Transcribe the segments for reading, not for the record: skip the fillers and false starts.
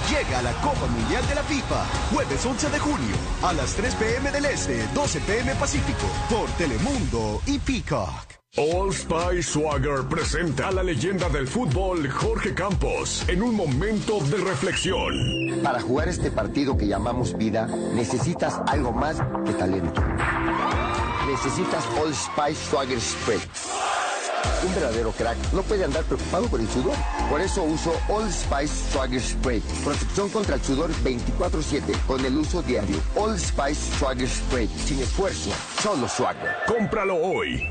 Llega a la Copa Mundial de la FIFA, jueves 11 de junio, a las 3 p.m. del Este, 12 p.m. Pacífico, por Telemundo y Peacock. Old Spice Swagger presenta a la leyenda del fútbol, Jorge Campos, en un momento de reflexión. Para jugar este partido que llamamos vida, necesitas algo más que talento. Necesitas Old Spice Swagger Spray. Un verdadero crack no puede andar preocupado por el sudor. Por eso uso Old Spice Swagger Spray. Protección contra el sudor 24/7 con el uso diario. Old Spice Swagger Spray. Sin esfuerzo, solo Swagger. Cómpralo hoy.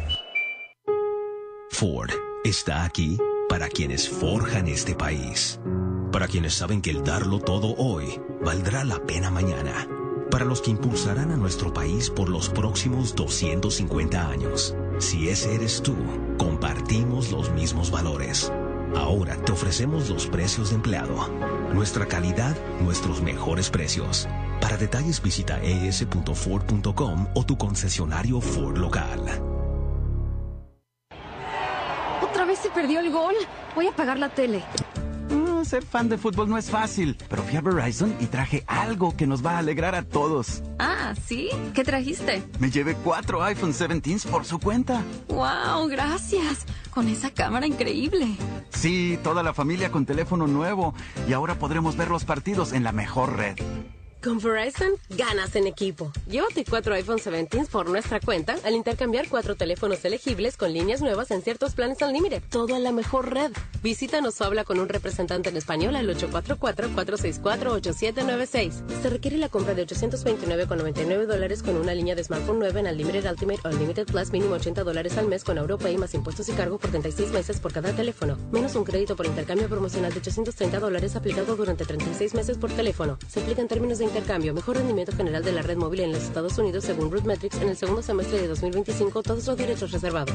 Ford está aquí para quienes forjan este país. Para quienes saben que el darlo todo hoy valdrá la pena mañana. Para los que impulsarán a nuestro país por los próximos 250 años. Si ese eres tú, compartimos los mismos valores. Ahora te ofrecemos los precios de empleado. Nuestra calidad, nuestros mejores precios. Para detalles visita es.ford.com o tu concesionario Ford local. ¿Otra vez se perdió el gol? Voy a apagar la tele. Ser fan de fútbol no es fácil, pero fui a Verizon y traje algo que nos va a alegrar a todos. Ah, ¿sí? ¿Qué trajiste? Me llevé 4 iPhone 17 por su cuenta. ¡Wow! Gracias. Con esa cámara increíble. Sí, toda la familia con teléfono nuevo. Y ahora podremos ver los partidos en la mejor red. Con Verizon, ganas en equipo. Llévate 4 iPhone 17 por nuestra cuenta al intercambiar 4 teléfonos elegibles con líneas nuevas en ciertos planes Unlimited. Todo a la mejor red. Visítanos o habla con un representante en español al 844-464-8796. Se requiere la compra de $829,99 con una línea de smartphone nueva en Unlimited Ultimate o Unlimited Plus, mínimo $80 al mes con AuroPay más impuestos y cargo por 36 meses por cada teléfono. Menos un crédito por intercambio promocional de $830 aplicado durante 36 meses por teléfono. Se aplica en términos de intercambio. Mejor rendimiento general de la red móvil en los Estados Unidos según RootMetrics en el segundo semestre de 2025. Todos los derechos reservados.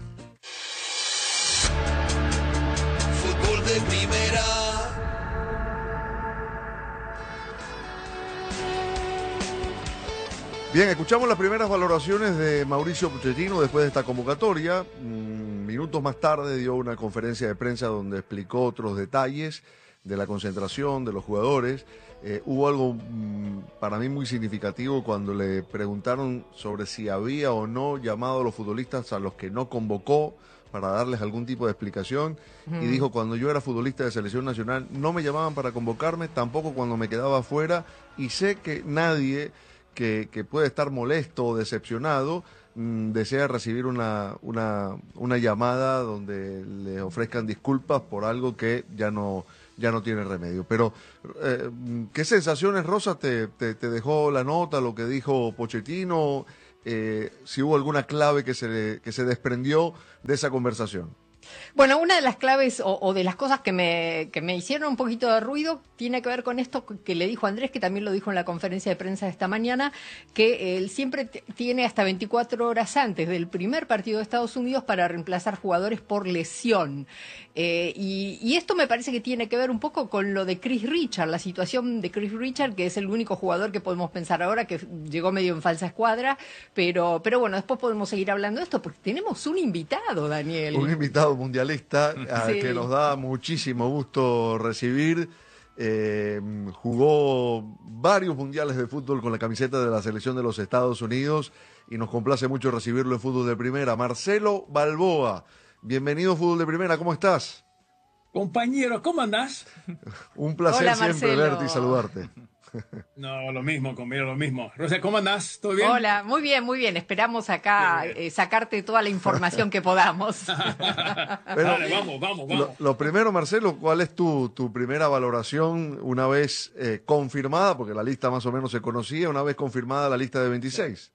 Fútbol de primera. Bien, escuchamos las primeras valoraciones de Mauricio Pochettino después de esta convocatoria. Minutos más tarde dio una conferencia de prensa donde explicó otros detalles de la concentración de los jugadores. Hubo algo para mí muy significativo cuando le preguntaron sobre si había o no llamado a los futbolistas a los que no convocó para darles algún tipo de explicación, y dijo: cuando yo era futbolista de selección nacional no me llamaban para convocarme, tampoco cuando me quedaba afuera, y sé que nadie que puede estar molesto o decepcionado desea recibir una llamada donde le ofrezcan disculpas por algo que ya no tiene remedio. Pero, ¿qué sensaciones, Rosa, te dejó la nota, lo que dijo Pochettino? Si hubo alguna clave que se desprendió de esa conversación. Bueno, una de las claves o de las cosas que me hicieron un poquito de ruido tiene que ver con esto que le dijo Andrés, que también lo dijo en la conferencia de prensa de esta mañana, que él siempre tiene hasta 24 horas antes del primer partido de Estados Unidos para reemplazar jugadores por lesión. Y esto me parece que tiene que ver un poco con lo de Chris Richard, la situación de Chris Richard, que es el único jugador que podemos pensar ahora que llegó medio en falsa escuadra, pero bueno, después podemos seguir hablando de esto porque tenemos un invitado, Daniel. Un invitado mundialista sí, que nos da muchísimo gusto recibir. Jugó varios mundiales de fútbol con la camiseta de la selección de los Estados Unidos y nos complace mucho recibirlo en Fútbol de Primera. Marcelo Balboa, bienvenido a Fútbol de Primera, ¿cómo estás? Compañero, ¿cómo andás? Un placer. Hola, siempre Marcelo. verte y saludarte. No, lo mismo, compañero, lo mismo. Rosa, ¿cómo andás? ¿Todo bien? Hola, muy bien, muy bien. Esperamos acá sacarte toda la información que podamos. Pero, dale, vamos. Lo primero, Marcelo, ¿cuál es tu primera valoración una vez confirmada? Porque la lista más o menos se conocía, una vez confirmada la lista de 26.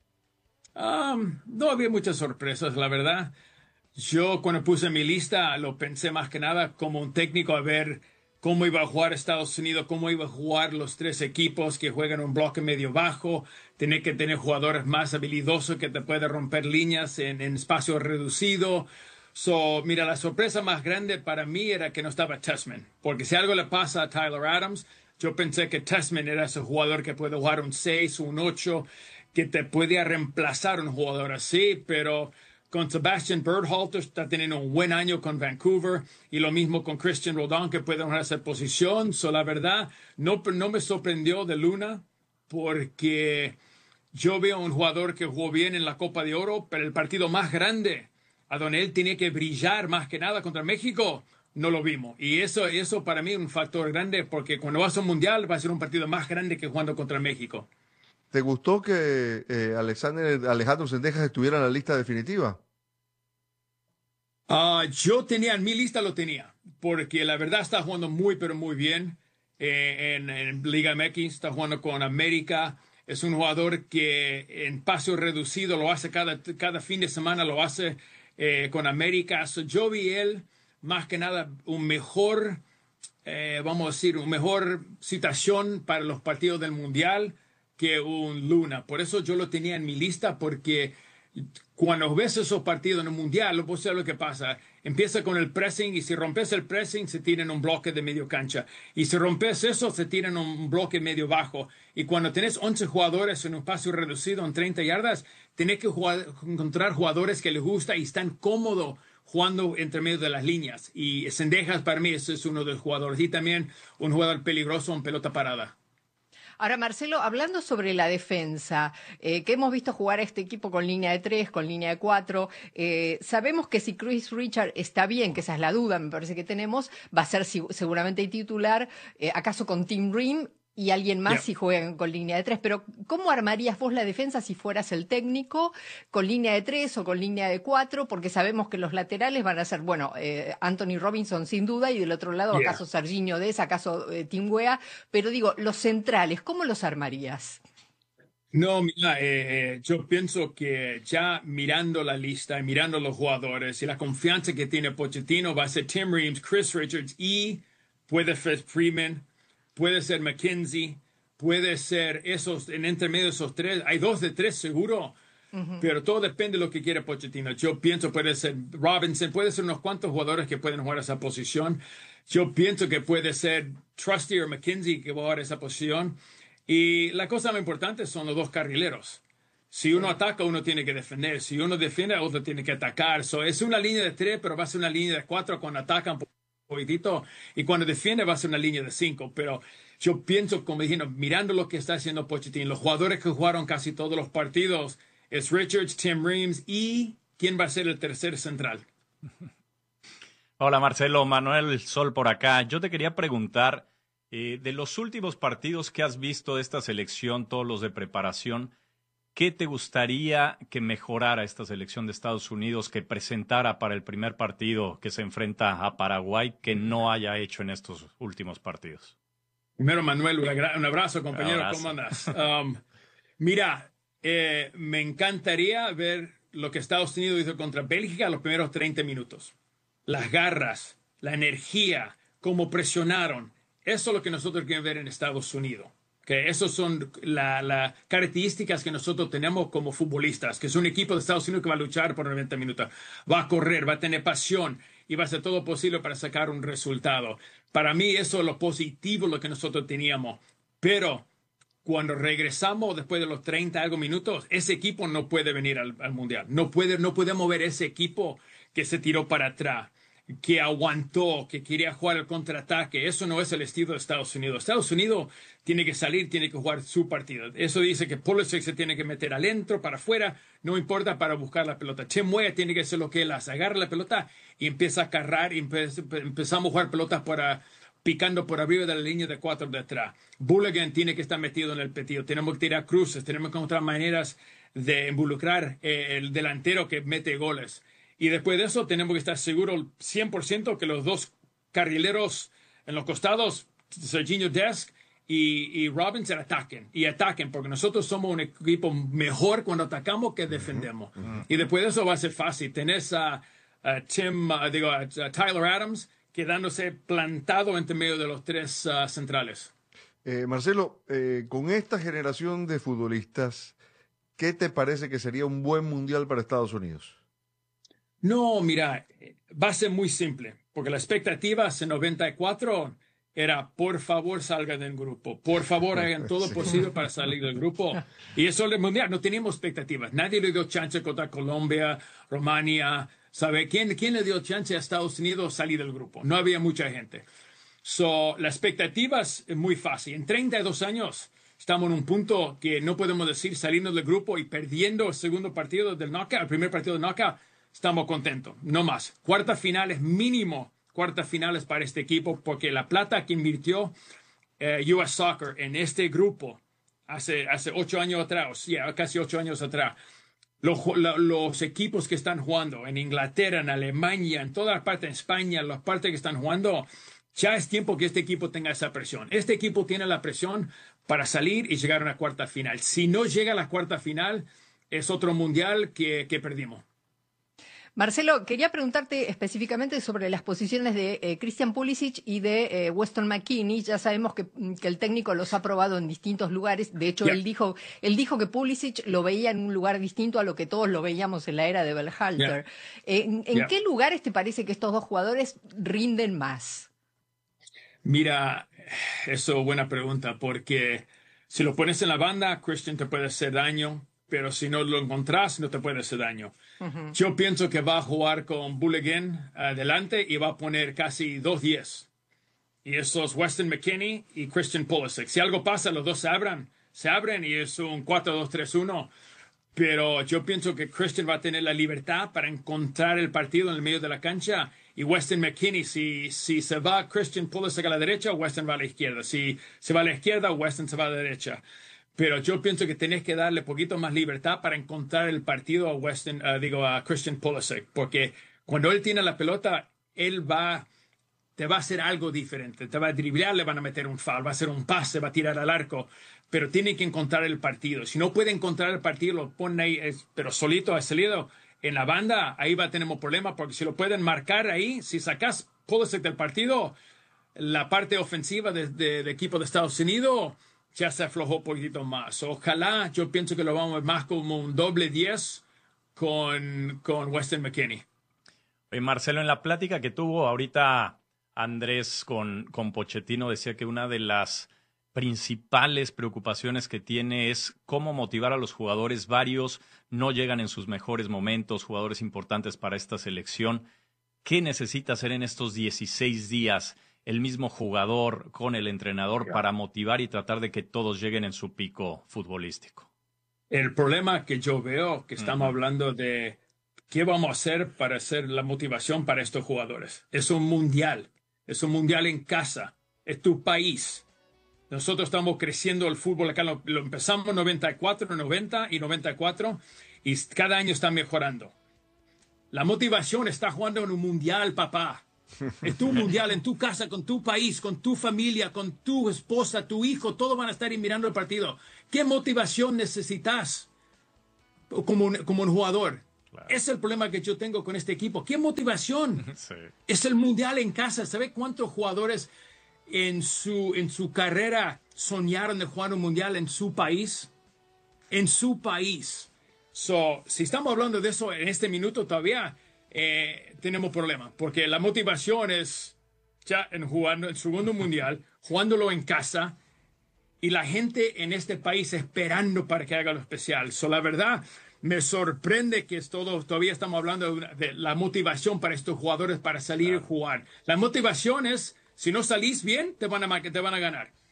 No había muchas sorpresas, la verdad. Yo cuando puse mi lista lo pensé más que nada como un técnico a ver cómo iba a jugar Estados Unidos, cómo iba a jugar los 3 equipos que juegan un bloque medio bajo, tener que tener jugadores más habilidosos que te pueden romper líneas en espacio reducido. Mira, la sorpresa más grande para mí era que no estaba Tessman, porque si algo le pasa a Tyler Adams, yo pensé que Tessman era ese jugador que puede jugar un 6 o un 8, que te puede reemplazar un jugador así, pero con Sebastian Berhalter, está teniendo un buen año con Vancouver, y lo mismo con Christian Rodon, que puede hacer posición. La verdad, no me sorprendió de Luna, porque yo veo un jugador que jugó bien en la Copa de Oro, pero el partido más grande, a donde él tenía que brillar más que nada contra México, no lo vimos. Y eso para mí es un factor grande, porque cuando vas a un mundial va a ser un partido más grande que jugando contra México. ¿Te gustó que Alejandro Zendejas estuviera en la lista definitiva? Yo tenía en mi lista, lo tenía, porque la verdad está jugando muy, pero muy bien en Liga MX, está jugando con América. Es un jugador que en paso reducido lo hace cada fin de semana, lo hace con América. Yo vi él, más que nada, un mejor situación para los partidos del Mundial que un Luna. Por eso yo lo tenía en mi lista, porque cuando ves esos partidos en el Mundial, vos sabes lo que pasa. Empieza con el pressing, y si rompes el pressing, se tiran un bloque de medio cancha. Y si rompes eso, se tiran un bloque medio bajo. Y cuando tenés 11 jugadores en un espacio reducido en 30 yardas, tenés que encontrar jugadores que les gusta y están cómodos jugando entre medio de las líneas. Y Zendejas, para mí, ese es uno de los jugadores. Y también un jugador peligroso en pelota parada. Ahora, Marcelo, hablando sobre la defensa, que hemos visto jugar a este equipo con línea de 3, con línea de 4, sabemos que si Chris Richard está bien, que esa es la duda, me parece que tenemos, va a ser seguramente titular, acaso con Tim Ream y alguien más si juegan con línea de 3. Pero, ¿cómo armarías vos la defensa si fueras el técnico, con línea de 3 o con línea de 4? Porque sabemos que los laterales van a ser, Anthony Robinson sin duda, y del otro lado, acaso Serginho Dest, acaso Tim Weah. Pero digo, los centrales, ¿cómo los armarías? No, mira, yo pienso que ya mirando la lista y mirando los jugadores y la confianza que tiene Pochettino, va a ser Tim Reams, Chris Richards y puede ser Freeman, puede ser McKenzie, puede ser esos, en entre medio de esos tres. Hay 2 de 3 seguro, pero todo depende de lo que quiere Pochettino. Yo pienso puede ser Robinson, puede ser unos cuantos jugadores que pueden jugar esa posición. Yo pienso que puede ser Trusty o McKenzie que va a jugar esa posición. Y la cosa más importante son los 2 carrileros. Si uno ataca, uno tiene que defender. Si uno defiende, otro tiene que atacar. Es una línea de 3, pero va a ser una línea de 4 cuando atacan poquitito, y cuando defiende va a ser una línea de 5, pero yo pienso, como dije, mirando lo que está haciendo Pochettino, los jugadores que jugaron casi todos los partidos es Richards, Tim Reams y ¿quién va a ser el tercer central? Hola Marcelo, Manuel Sol por acá. Yo te quería preguntar, de los últimos partidos que has visto de esta selección, todos los de preparación, ¿qué te gustaría que mejorara esta selección de Estados Unidos, que presentara para el primer partido que se enfrenta a Paraguay, que no haya hecho en estos últimos partidos? Primero, Manuel, un abrazo, compañero. Un abrazo. ¿Cómo andas? Mira, me encantaría ver lo que Estados Unidos hizo contra Bélgica los primeros 30 minutos. Las garras, la energía, cómo presionaron. Eso es lo que nosotros queremos ver en Estados Unidos. Que esas son las características que nosotros tenemos como futbolistas, que es un equipo de Estados Unidos que va a luchar por 90 minutos, va a correr, va a tener pasión y va a hacer todo posible para sacar un resultado. Para mí eso es lo positivo, lo que nosotros teníamos. Pero cuando regresamos después de los 30 algo minutos, ese equipo no puede venir al Mundial. No podemos ver ese equipo que se tiró para atrás, que aguantó, que quería jugar el contraataque. Eso no es el estilo de Estados Unidos. Estados Unidos tiene que salir, tiene que jugar su partido. Eso dice que Pulisic se tiene que meter adentro, para afuera, no importa, para buscar la pelota. Tim Weah tiene que hacer lo que él hace, agarra la pelota y empieza a cargar, y empezamos a jugar pelotas picando por arriba de la línea de 4 de atrás. Bulligan tiene que estar metido en el partido. Tenemos que tirar cruces, tenemos que encontrar maneras de involucrar el delantero que mete goles. Y después de eso tenemos que estar seguros 100% que los 2 carrileros en los costados, Serginho Dest y Robinson, ataquen, porque nosotros somos un equipo mejor cuando atacamos que defendemos. Y después de eso va a ser fácil. Tenés a Tyler Adams quedándose plantado entre medio de los 3 centrales. Marcelo, con esta generación de futbolistas, ¿qué te parece que sería un buen mundial para Estados Unidos? No, mira, va a ser muy simple, porque la expectativa hace 94 era, por favor, salgan del grupo. Por favor, hagan todo posible para salir del grupo. Y eso es el Mundial. No teníamos expectativas. Nadie le dio chance contra Colombia, Rumania. ¿Sabe quién le dio chance a Estados Unidos salir del grupo? No había mucha gente. Las expectativas es muy fácil. En 32 años estamos en un punto que no podemos decir saliendo del grupo y perdiendo el segundo partido del knockout, el primer partido del knockout. Estamos contentos. No más. Cuarta final es mínimo. Cuartas finales para este equipo, porque la plata que invirtió US Soccer en este grupo hace 8 años atrás, casi 8 años atrás, los equipos que están jugando en Inglaterra, en Alemania, en toda la parte de España, las partes que están jugando, ya es tiempo que este equipo tenga esa presión. Este equipo tiene la presión para salir y llegar a una cuarta final. Si no llega a la cuarta final, es otro mundial que perdimos. Marcelo, quería preguntarte específicamente sobre las posiciones de Christian Pulisic y de Weston McKennie. Ya sabemos que el técnico los ha probado en distintos lugares. De hecho, él dijo que Pulisic lo veía en un lugar distinto a lo que todos lo veíamos en la era de Berhalter. ¿En qué lugares te parece que estos dos jugadores rinden más? Mira, eso es buena pregunta, porque si lo pones en la banda, Christian te puede hacer daño, pero si no lo encontrás, no te puede hacer daño. Yo pienso que va a jugar con Bulligan adelante y va a poner casi 2-10. Y eso es Weston McKennie y Christian Pulisic. Si algo pasa, los dos se abren y es un 4-2-3-1. Pero yo pienso que Christian va a tener la libertad para encontrar el partido en el medio de la cancha. Y Weston McKennie, si se va Christian Pulisic a la derecha, Weston va a la izquierda. Si se va a la izquierda, Weston se va a la derecha. Pero yo pienso que tenés que darle poquito más libertad para encontrar el partido a Christian Pulisic, porque cuando él tiene la pelota, te va a hacer algo diferente, te va a driblar, le van a meter un foul, va a hacer un pase, va a tirar al arco, pero tiene que encontrar el partido. Si no puede encontrar el partido, lo pone ahí, pero solito ha salido en la banda, ahí tenemos problemas, porque si lo pueden marcar ahí, si sacas Pulisic del partido, la parte ofensiva de equipo de Estados Unidos ya se aflojó un poquito más. Ojalá, yo pienso que lo vamos a ver más como un doble 10 con Weston McKennie. Oye, Marcelo, en la plática que tuvo ahorita Andrés con Pochettino, decía que una de las principales preocupaciones que tiene es cómo motivar a los jugadores. Varios no llegan en sus mejores momentos, jugadores importantes para esta selección. ¿Qué necesita hacer en estos 16 días el mismo jugador con el entrenador para motivar y tratar de que todos lleguen en su pico futbolístico? El problema que yo veo, que estamos hablando de qué vamos a hacer para hacer la motivación para estos jugadores. Es un mundial en casa, es tu país. Nosotros estamos creciendo el fútbol acá, lo empezamos en 94, 90 y 94, y cada año está mejorando. La motivación está jugando en un mundial, papá. Es tu mundial, en tu casa, con tu país, con tu familia, con tu esposa, tu hijo, todos van a estar mirando el partido. ¿Qué motivación necesitas como un jugador? Claro. Es el problema que yo tengo con este equipo. ¿Qué motivación? Sí. Es el mundial en casa. ¿Sabe cuántos jugadores en su carrera soñaron de jugar un mundial en su país? En su país. Si estamos hablando de eso en este minuto todavía, tenemos problemas, porque la motivación es ya jugando el segundo mundial, jugándolo en casa, y la gente en este país esperando para que haga lo especial. La verdad, me sorprende que todavía estamos hablando de la motivación para estos jugadores para salir y jugar. La motivación es, si no salís bien, te van a ganar.